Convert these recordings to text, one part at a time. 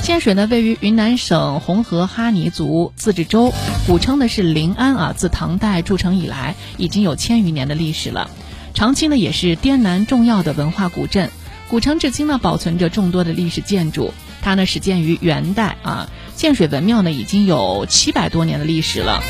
建水呢位于云南省红河哈尼族自治州，古称的是临安啊，自唐代筑成以来已经有1000余年的历史了。长期呢也是滇南重要的文化古镇，古城至今呢保存着众多的历史建筑。它呢始建于元代啊，建水文庙呢已经有700多年的历史了。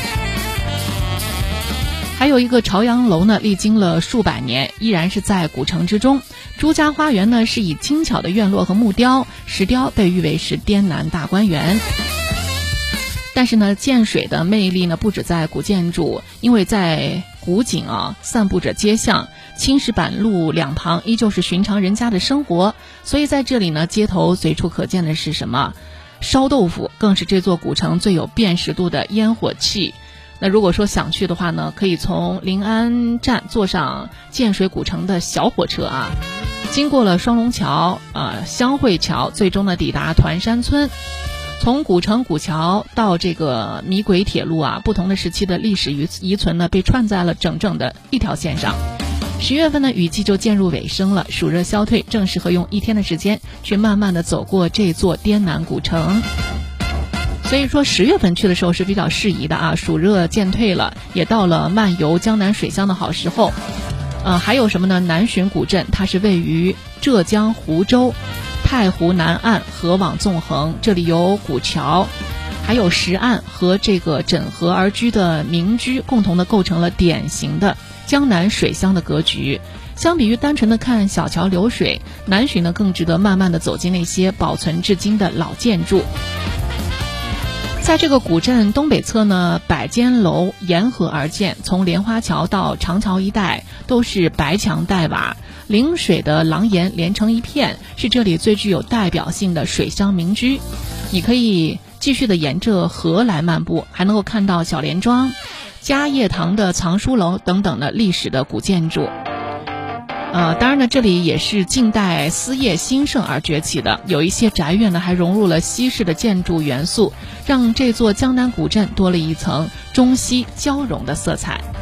还有一个朝阳楼呢，历经了数百年，依然是在古城之中。朱家花园呢，是以精巧的院落和木雕、石雕被誉为是滇南大观园。但是呢，建水的魅力呢，不止在古建筑，因为在古井啊，散布着街巷，青石板路两旁依旧是寻常人家的生活，所以在这里呢，街头随处可见的是什么？烧豆腐，更是这座古城最有辨识度的烟火气。那如果说想去的话呢，可以从临安站坐上建水古城的小火车啊，经过了双龙桥、香会桥，最终呢抵达团山村。从古城古桥到这个米轨铁路啊，不同的时期的历史遗存呢被串在了整整的一条线上。10月份呢，雨季就渐入尾声了，暑热消退，正适合用1天的时间去慢慢的走过这座滇南古城。所以说10月份去的时候是比较适宜的啊，暑热渐退了，也到了漫游江南水乡的好时候。还有什么呢？南浔古镇，它是位于浙江湖州太湖南岸，河网纵横，这里有古桥，还有石岸和这个枕河而居的民居，共同的构成了典型的江南水乡的格局。相比于单纯的看小桥流水，南浔呢更值得慢慢的走进那些保存至今的老建筑。在这个古镇东北侧呢，百间楼沿河而建，从莲花桥到长桥一带都是白墙黛瓦，临水的廊檐连成一片，是这里最具有代表性的水乡民居。你可以继续的沿着河来漫步，还能够看到小莲庄、嘉业堂的藏书楼等等的历史的古建筑。当然呢，这里也是近代丝业兴盛而崛起的，有一些宅院呢还融入了西式的建筑元素，让这座江南古镇多了一层中西交融的色彩。